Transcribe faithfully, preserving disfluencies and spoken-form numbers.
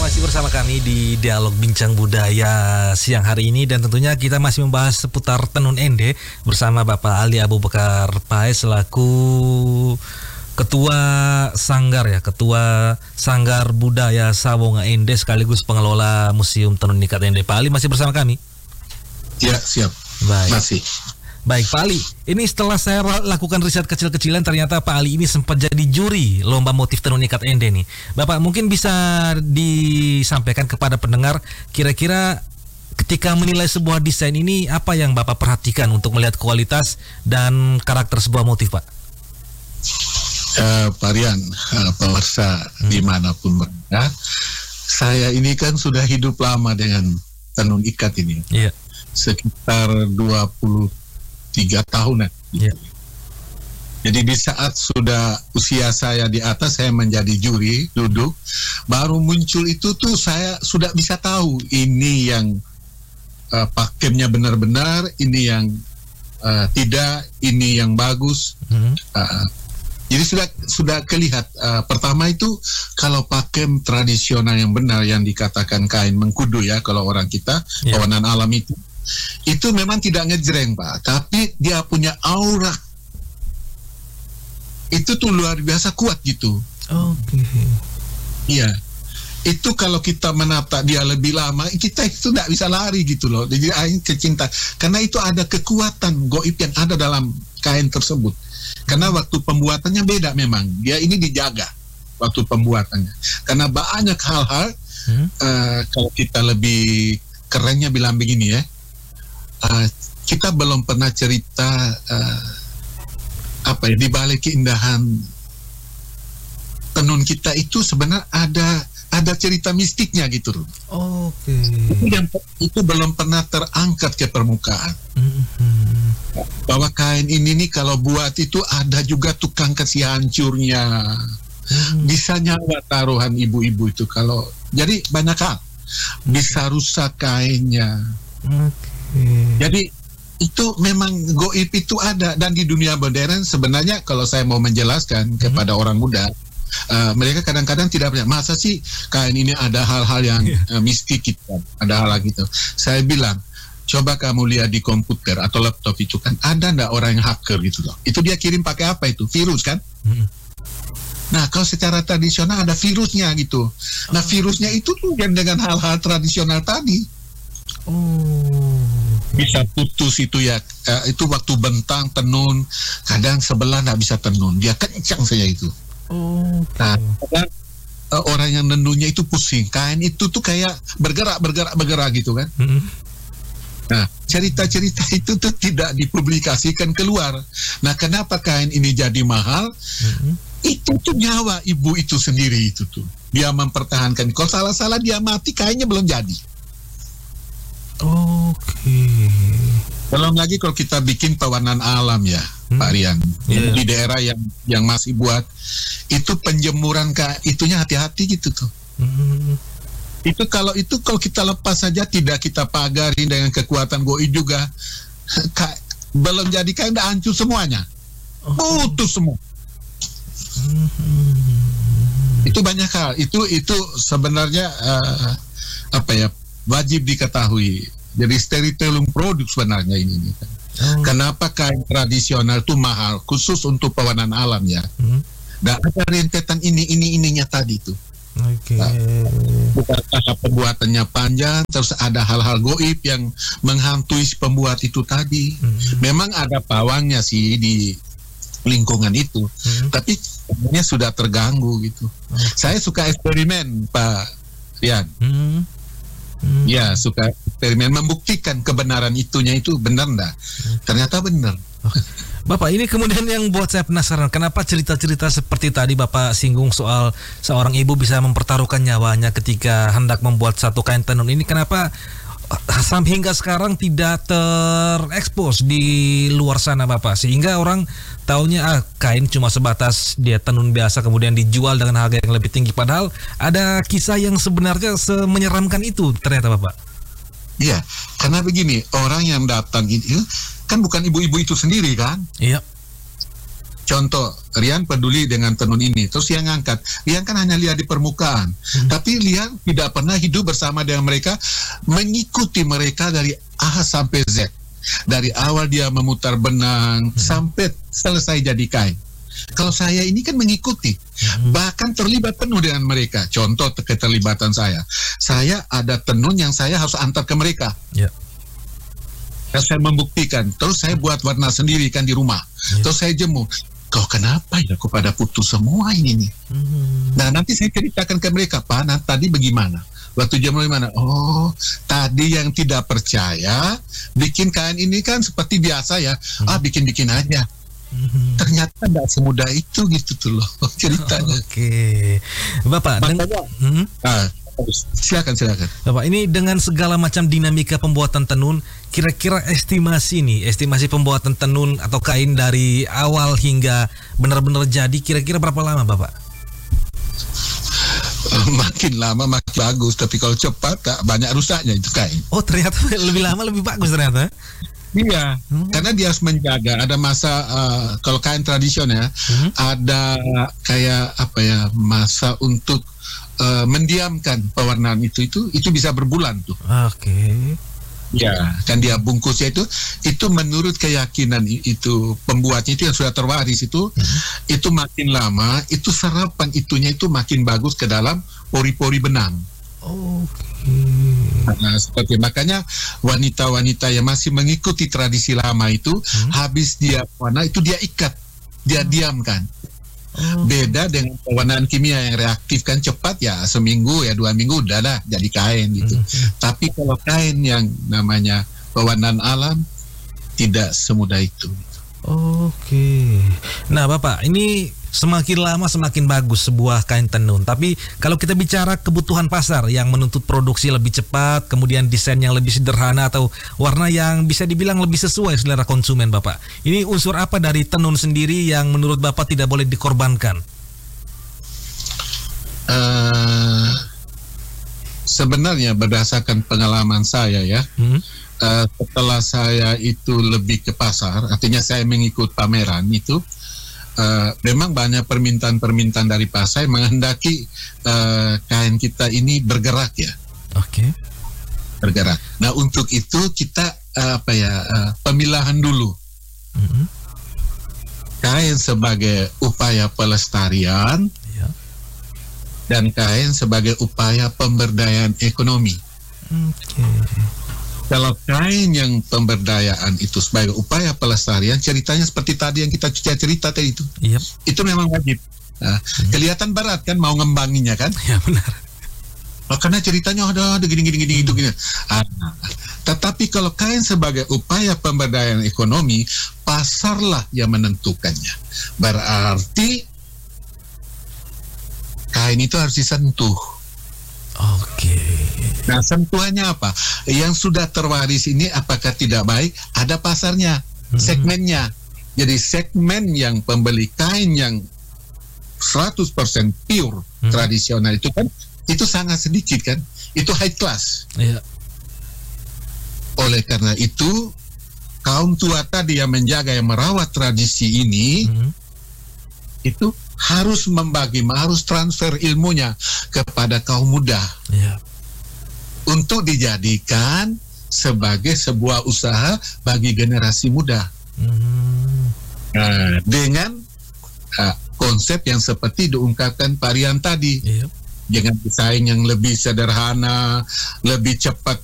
masih bersama kami di Dialog Bincang Budaya siang hari ini, dan tentunya kita masih membahas seputar tenun ende bersama Bapak Ali Abu Bakar Paes selaku Ketua Sanggar ya, Ketua Sanggar Budaya Sawonga Ende sekaligus pengelola Museum Tenun Ikat Ende. Pak Ali masih bersama kami? Ya, siap. Baik. Masih. Baik, Pak Ali, ini setelah saya lakukan riset kecil-kecilan, ternyata Pak Ali ini sempat jadi juri lomba motif tenun ikat ende nih. Bapak mungkin bisa disampaikan kepada pendengar, kira-kira ketika menilai sebuah desain ini, apa yang Bapak perhatikan untuk melihat kualitas dan karakter sebuah motif, Pak? Uh, Pak Rian, uh, pemirsa hmm. dimanapun berada, saya ini kan sudah hidup lama dengan tenun ikat ini. Yeah. Sekitar dua puluh tiga tahunan. Yeah. Jadi di saat sudah usia saya di atas, saya menjadi juri, duduk, baru muncul itu tuh saya sudah bisa tahu ini yang uh, pakemnya benar-benar, ini yang uh, tidak, ini yang bagus. Mm-hmm. Uh, jadi sudah sudah kelihat. Uh, pertama itu kalau pakem tradisional yang benar yang dikatakan kain mengkudu ya, kalau orang kita yeah. pewarnaan alam itu. Itu memang tidak ngejreng, Pak, tapi dia punya aura itu tuh luar biasa kuat gitu. Oke. Okay. Iya. Itu kalau kita menata dia lebih lama, kita itu tidak bisa lari gitu loh. Jadi ain kecinta, karena itu ada kekuatan goib yang ada dalam kain tersebut. Karena waktu pembuatannya beda memang. Dia ini dijaga waktu pembuatannya. Karena banyak hal-hal hmm? uh, kalau kita lebih kerennya bilang begini ya. Uh, kita belum pernah cerita uh, apa ya, di balik keindahan tenun kita itu sebenarnya ada ada cerita mistiknya gitu loh. Oke. Okay. Itu, itu belum pernah terangkat ke permukaan. Mm-hmm. Bahwa kain ini nih kalau buat itu ada juga tukang kasih hancurnya. Mm-hmm. Bisa nyawa taruhan ibu-ibu itu kalau jadi banyak hal. Bisa rusak kainnya. Okay. Hmm. Jadi itu memang goib itu ada, dan di dunia modern sebenarnya kalau saya mau menjelaskan hmm. kepada orang muda, uh, mereka kadang-kadang tidak percaya, masa sih kain ini ada hal-hal yang yeah. uh, mistik gitu, ada hal gitu. Saya bilang, coba kamu lihat di komputer atau laptop itu kan ada ndak orang yang hacker gitu loh. Itu dia kirim pakai apa itu? Virus kan? Hmm. Nah, kalau secara tradisional ada virusnya gitu. Nah, virusnya itu tuh yang dengan hal-hal tradisional tadi. Oh. Bisa putus itu ya, uh, itu waktu bentang tenun, kadang sebelah nggak bisa tenun, dia kencang saja itu. Oh. Nah, kadang uh, orang yang nenunnya itu pusing, kain itu tuh kayak bergerak, bergerak, bergerak gitu kan. Mm-hmm. Nah, cerita-cerita itu tuh tidak dipublikasikan keluar. Nah, kenapa kain ini jadi mahal? Mm-hmm. Itu tuh nyawa ibu itu sendiri itu tuh, dia mempertahankan. Kalau salah-salah dia mati, kainnya belum jadi. Oke. Okay. Belum lagi kalau kita bikin pewarnaan alam ya, hmm. Pak Rian, yeah. di daerah yang yang masih buat itu penjemuran kayak itunya hati-hati gitu tuh. Hmm. Itu kalau itu kalau kita lepas saja, tidak kita pagari dengan kekuatan goib juga, ka, belum jadi kayak udah hancur semuanya, oh. putus semua. Hmm. Itu banyak hal. Itu itu sebenarnya uh, apa ya? Wajib diketahui. Jadi storytelling produk sebenarnya ini. ini kan. Oh. Kenapa kain tradisional itu mahal, khusus untuk pewarnaan alam ya. Hmm. Dan ada rentetan ini ini ininya tadi tuh. Oke. Okay. Nah, bukan karena pembuatannya panjang, terus ada hal-hal goib yang menghantui si pembuat itu tadi. Hmm. Memang ada pawangnya sih di lingkungan itu, hmm. tapi sebenarnya sudah terganggu gitu. Okay. Saya suka eksperimen, Pak Rian. Hmm. Hmm. Ya, suka eksperimen membuktikan kebenaran itunya itu benar enggak. Hmm. Ternyata benar. Bapak, ini kemudian yang buat saya penasaran, kenapa cerita-cerita seperti tadi Bapak singgung soal seorang ibu bisa mempertaruhkan nyawanya ketika hendak membuat satu kain tenun ini, kenapa sampai hingga sekarang tidak terekspos di luar sana Bapak, sehingga orang taunya ah, kain cuma sebatas dia tenun biasa kemudian dijual dengan harga yang lebih tinggi, padahal ada kisah yang sebenarnya semenyeramkan itu ternyata Bapak. Iya, karena begini, orang yang datang itu kan bukan ibu-ibu itu sendiri kan? Iya. contoh, Rian peduli dengan tenun ini, terus Rian ngangkat. Rian kan hanya lihat di permukaan, hmm. tapi Rian tidak pernah hidup bersama dengan mereka, mengikuti mereka dari A sampai Z. Dari awal dia memutar benang, hmm. sampai selesai jadi kain. Kalau saya ini kan mengikuti, hmm. bahkan terlibat penuh dengan mereka. Contoh keterlibatan saya, saya ada tenun yang saya harus antar ke mereka. Yeah. Terus saya membuktikan, terus saya buat warna sendiri kan di rumah, yeah. terus saya jemur. Kau kenapa ya kau pada putus semua ini nih? Hmm. Nah nanti saya ceritakan ke mereka, Pak, nah tadi bagaimana? Waktu jemur gimana? Oh, tadi yang tidak percaya bikin kain ini kan seperti biasa ya, hmm. ah bikin-bikin aja. Hmm. Ternyata tidak semudah itu gitu tuh loh ceritanya. Oke, okay. Bapak. Makanya, hmm? ah, silakan silakan. Bapak, ini dengan segala macam dinamika pembuatan tenun, kira-kira estimasi nih, estimasi pembuatan tenun atau kain dari awal hingga benar-benar jadi, kira-kira berapa lama, Bapak? Makin lama makin bagus, tapi kalau cepat tak banyak rusaknya itu kain. Oh, ternyata lebih lama lebih bagus ternyata. Iya, hmm. karena dia harus menjaga. Ada masa uh, kalau kain tradisional, hmm. ada kayak apa ya, masa untuk uh, mendiamkan pewarnaan itu itu itu bisa berbulan tuh. Oke. Okay. Ya, kan dia bungkusnya itu itu menurut keyakinan itu pembuatnya itu yang sudah terwaris itu hmm. itu makin lama itu serapan itunya itu makin bagus ke dalam pori-pori benang. Oke. Okay. Nah, seperti makanya wanita-wanita yang masih mengikuti tradisi lama itu hmm. habis dia warna itu dia ikat, dia hmm. diamkan. Oh. Beda dengan pewarnaan kimia yang reaktif kan cepat ya, seminggu ya dua minggu udah dah jadi kain gitu. Mm-hmm. Tapi kalau kain yang namanya pewarnaan alam tidak semudah itu. Oke. Nah, Bapak, ini semakin lama semakin bagus sebuah kain tenun. Tapi kalau kita bicara kebutuhan pasar yang menuntut produksi lebih cepat, kemudian desain yang lebih sederhana atau warna yang bisa dibilang lebih sesuai selera konsumen, Bapak. Ini unsur apa dari tenun sendiri yang menurut Bapak tidak boleh dikorbankan? Uh, sebenarnya berdasarkan pengalaman saya ya, hmm? uh, setelah saya itu lebih ke pasar, artinya saya mengikut pameran itu, Uh, memang banyak permintaan-permintaan dari pasar yang menghendaki uh, kain kita ini bergerak ya. Oke. Okay. Bergerak. Nah untuk itu kita uh, apa ya uh, pemilahan dulu. Mm-hmm. Kain sebagai upaya pelestarian yeah. dan kain sebagai upaya pemberdayaan ekonomi. Oke. Okay. Kalau kain yang pemberdayaan itu sebagai upaya pelestarian, ceritanya seperti tadi yang kita cerita tadi itu, yep. itu memang wajib. Nah, hmm. Kelihatan berat kan mau ngembanginnya kan? Ya benar. Oh, karena ceritanya ada ada gini-gini gitu gini. Ah, tetapi kalau kain sebagai upaya pemberdayaan ekonomi, pasarlah yang menentukannya. Berarti kain itu harus disentuh. Oke. Nah, sentuhannya apa? Yang sudah terwaris ini apakah tidak baik? Ada pasarnya, hmm. segmennya. Jadi segmen yang pembeli kain yang seratus persen pure hmm. tradisional itu kan itu sangat sedikit kan? Itu high class. Iya. Oleh karena itu kaum tua tadi yang menjaga, yang merawat tradisi ini hmm. itu harus membagi, harus transfer ilmunya kepada kaum muda yeah. untuk dijadikan sebagai sebuah usaha bagi generasi muda. Mm-hmm. Nah, dengan uh, konsep yang seperti diungkapkan Pak Rian tadi, yeah. dengan desain yang lebih sederhana, lebih cepat